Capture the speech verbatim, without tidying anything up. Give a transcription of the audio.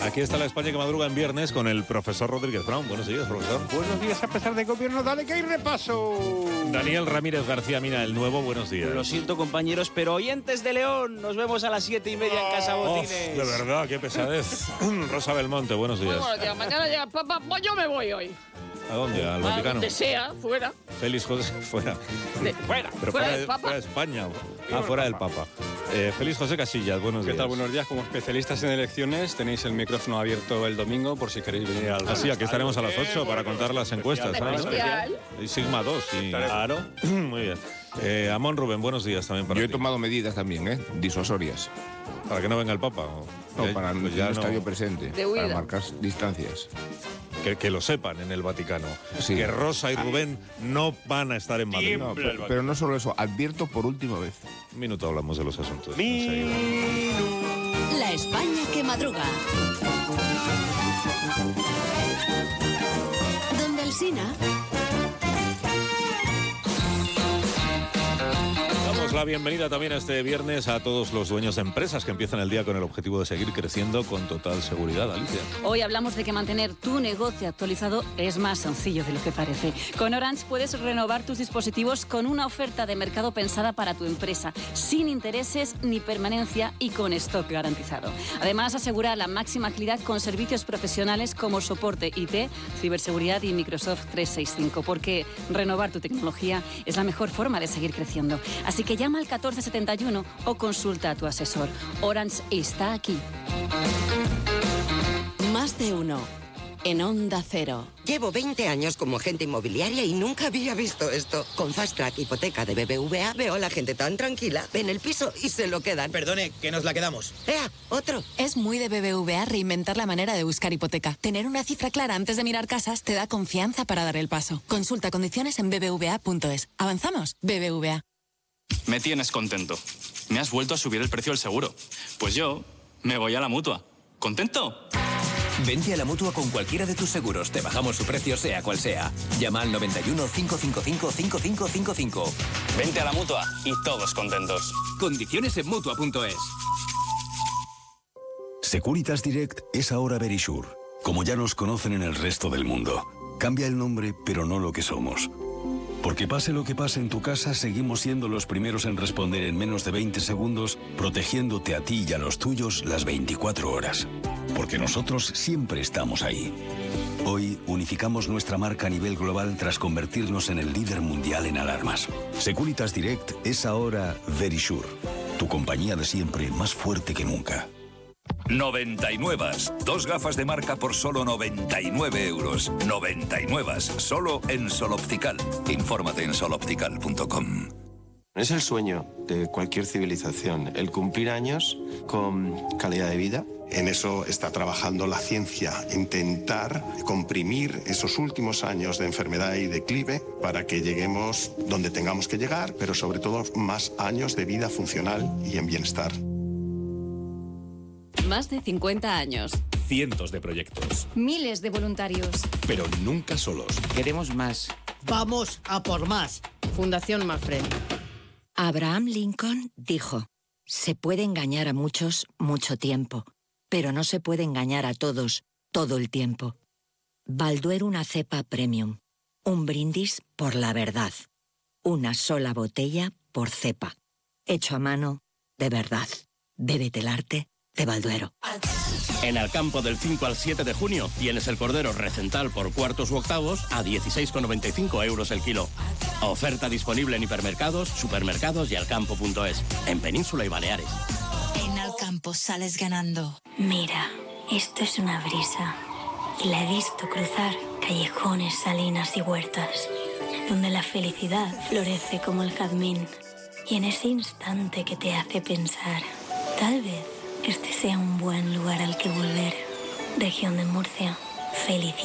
Aquí está la España que madruga en viernes con el profesor Rodríguez Brown. Buenos días, profesor. Buenos días, a pesar de gobierno, dale que hay repaso. Daniel Ramírez García Mina, el nuevo, buenos días. Lo siento, compañeros, pero oyentes de León, nos vemos a las siete y media en Casa Botines. Oh, de verdad, qué pesadez. Rosa Belmonte, buenos días. Muy buenos días, mañana ya, papá, pues yo me voy hoy. ¿A dónde? ¿Al A Vaticano? donde sea, fuera. Félix José, fuera. De, fuera, Pero fuera fuera, del de, Papa. fuera de España. Ah, fuera del Papa. Eh, Félix José Casillas, buenos días. ¿Qué tal? Buenos días. Como especialistas en elecciones, tenéis el micrófono abierto el domingo por si queréis venir al... Así, aquí estaremos a las ocho para contar las encuestas, ¿sabes? Especial. Y Sigma dos. Y... Claro. Muy bien. Eh, Amón Rubén, buenos días también para Yo he ti. tomado medidas también, ¿eh? Disuasorias. Para que no venga el Papa. ¿O? No, Ya- para pues no ya estar no- yo presente. De huida. Para marcar distancias. Que, que lo sepan en el Vaticano. Sí. Que Rosa y Rubén no van a estar en Madrid. No, pero, pero no solo eso, advierto por última vez. Un minuto hablamos de los asuntos. enseguida. La España que madruga. Donde Alsina. Damos la bienvenida también a este viernes a todos los dueños de empresas que empiezan el día con el objetivo de seguir creciendo con total seguridad. Alicia. Hoy hablamos de que mantener tu negocio actualizado es más sencillo de lo que parece. Con Orange puedes renovar tus dispositivos con una oferta de mercado pensada para tu empresa, sin intereses ni permanencia y con stock garantizado. Además, asegura la máxima agilidad con servicios profesionales como soporte I T, ciberseguridad y Microsoft trescientos sesenta y cinco, porque renovar tu tecnología es la mejor forma de seguir creciendo. Así que llama al catorce setenta y uno o consulta a tu asesor. Orange está aquí. Más de uno. En Onda Cero. Llevo veinte años como agente inmobiliaria y nunca había visto esto. Con Fast Track Hipoteca de B B V A veo a la gente tan tranquila, ven el piso y se lo quedan. Perdone, que nos la quedamos. ¡Ea! ¡Otro! Es muy de B B V A reinventar la manera de buscar hipoteca. Tener una cifra clara antes de mirar casas te da confianza para dar el paso. Consulta condiciones en b b v a punto es. ¿Avanzamos? B B V A. Me tienes contento. Me has vuelto a subir el precio del seguro. Pues yo me voy a la Mutua. ¿Contento? Vente a la Mutua con cualquiera de tus seguros. Te bajamos su precio sea cual sea. Llama al noventa y uno, cinco cinco cinco, cinco cinco cinco cinco. Vente a la Mutua y todos contentos. Condiciones en Mutua punto es. Securitas Direct es ahora Verisure, como ya nos conocen en el resto del mundo. Cambia el nombre, pero no lo que somos. Porque pase lo que pase en tu casa, seguimos siendo los primeros en responder en menos de veinte segundos, protegiéndote a ti y a los tuyos las veinticuatro horas. Porque nosotros siempre estamos ahí. Hoy unificamos nuestra marca a nivel global tras convertirnos en el líder mundial en alarmas. Securitas Direct es ahora Verisure, tu compañía de siempre más fuerte que nunca. noventa y nueve. Dos gafas de marca por solo noventa y nueve euros. noventa y nueve. Solo en Sol Optical. Infórmate en sol optical punto com. Es el sueño de cualquier civilización, el cumplir años con calidad de vida. En eso está trabajando la ciencia, intentar comprimir esos últimos años de enfermedad y declive para que lleguemos donde tengamos que llegar, pero sobre todo más años de vida funcional y en bienestar. Más de cincuenta años. Cientos de proyectos, Miles de voluntarios. pero nunca solos. Queremos más. Vamos a por más. Fundación Mafre. Abraham Lincoln dijo, se puede engañar a muchos mucho tiempo, pero no se puede engañar a todos todo el tiempo. Balduero una cepa premium. Un brindis por la verdad. Una sola botella por cepa. Hecho a mano de verdad. Bébete el arte de Balduero. En el campo del cinco al siete de junio tienes el cordero recental por cuartos u octavos a dieciséis con noventa y cinco euros el kilo. Oferta disponible en hipermercados, supermercados y alcampo punto es, en Península y Baleares. En Alcampo sales ganando. Mira, esto es una brisa. Y la he visto cruzar callejones, salinas y huertas, donde la felicidad florece como el jazmín. Y en ese instante que te hace pensar, tal vez este sea un buen lugar al que volver. Región de Murcia. Felicidad.